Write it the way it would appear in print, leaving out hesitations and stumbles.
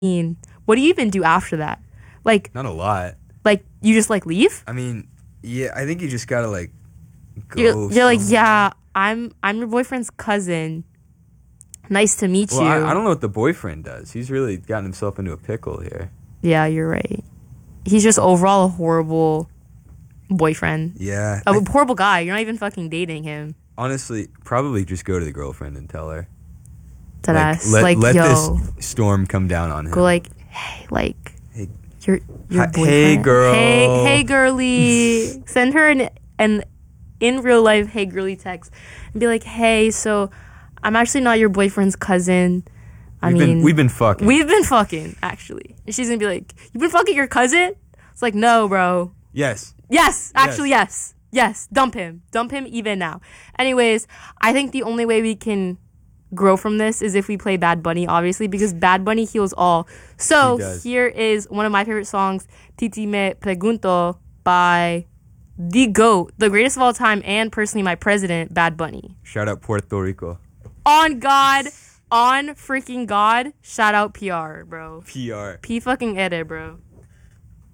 What do you even do after that? Like, Not a lot. You just like leave? I mean, yeah, I think you just gotta like go. You're like, somewhere. yeah, I'm your boyfriend's cousin. Nice to meet Well, you. I don't know what the boyfriend does. He's really gotten himself into a pickle here. Yeah, you're right. He's just overall a horrible boyfriend. Yeah. A horrible guy. You're not even fucking dating him. Honestly, probably just go to the girlfriend and tell her. Deadass. Let yo, this storm come down on him. go hey, Hey, your boyfriend. hey, girl. Hey, girly. Send her an in real life, hey, girly text. And be like, hey, so I'm actually not your boyfriend's cousin. We've been fucking. We've been fucking, actually. And she's gonna be like, you've been fucking your cousin? It's like, no, bro. Yes. Yes, actually, yes. Yes, dump him. Dump him even now. Anyways, I think the only way we can grow from this is if we play Bad Bunny, obviously, because Bad Bunny heals all. So here is one of my favorite songs, Titi Me Pregunto, by the GOAT, the greatest of all time, and personally my president, Bad Bunny. Shout out Puerto Rico. On God, on freaking God, shout out PR, bro. PR. P fucking Ere, bro.